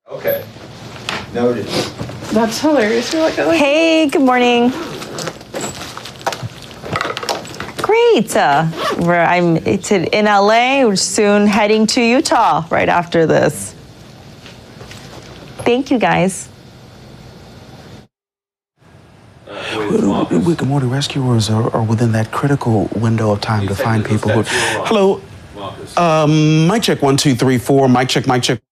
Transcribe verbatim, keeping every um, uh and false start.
Okay. Noted. That's hilarious. You're like, I like Hey, good morning. Great. Uh, we're, I'm it's in L A. We're soon heading to Utah right after this. Thank you, guys. Good morning. Rescuers are, are within that critical window of time to find people who. Hello. Um, mic check one two three four. Mic check. Mic check.